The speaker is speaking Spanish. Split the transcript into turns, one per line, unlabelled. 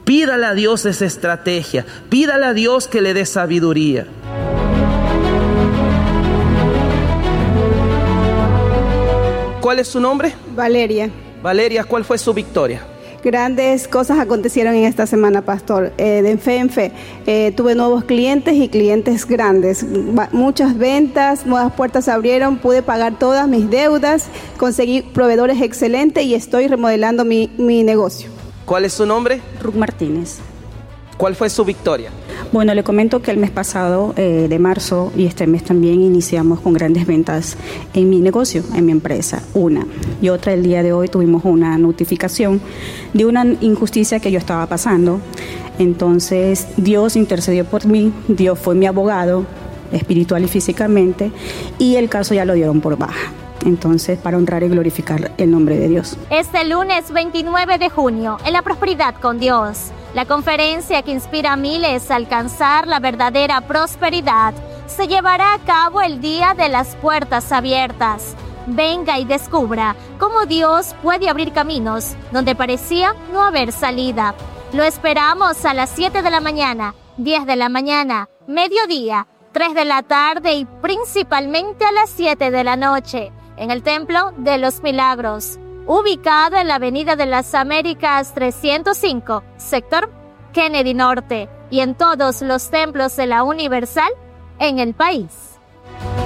Pídale a Dios esa estrategia. Pídale a Dios que le dé sabiduría. ¿Cuál es su nombre?
Valeria.
Valeria, ¿cuál fue su victoria?
Grandes cosas acontecieron en esta semana, pastor. De fe en fe. Tuve nuevos clientes y clientes grandes. Muchas ventas, nuevas puertas se abrieron. Pude pagar todas mis deudas. Conseguí proveedores excelentes y estoy remodelando mi negocio.
¿Cuál es su nombre?
Ruth Martínez.
¿Cuál fue su victoria?
Bueno, le comento que el mes pasado, de marzo, y este mes también iniciamos con grandes ventas en mi negocio, en mi empresa, una. Y otra, el día de hoy tuvimos una notificación de una injusticia que yo estaba pasando. Entonces, Dios intercedió por mí, Dios fue mi abogado, espiritual y físicamente, y el caso ya lo dieron por baja. Entonces, para honrar y glorificar el nombre de Dios.
Este lunes 29 de junio, en La Prosperidad con Dios, la conferencia que inspira a miles a alcanzar la verdadera prosperidad, se llevará a cabo el Día de las Puertas Abiertas. Venga y descubra cómo Dios puede abrir caminos donde parecía no haber salida. Lo esperamos a las 7 de la mañana, 10 de la mañana, mediodía, 3 de la tarde y principalmente a las 7 de la noche, en el Templo de los Milagros, ubicado en la Avenida de las Américas 305, sector Kennedy Norte, y en todos los templos de la Universal en el país.